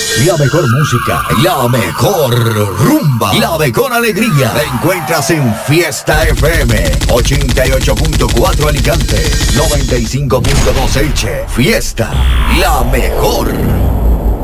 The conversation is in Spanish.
La mejor música, la mejor rumba, la mejor alegría. La encuentras en Fiesta FM 88.4 Alicante, 95.2 Elche. Fiesta, la mejor.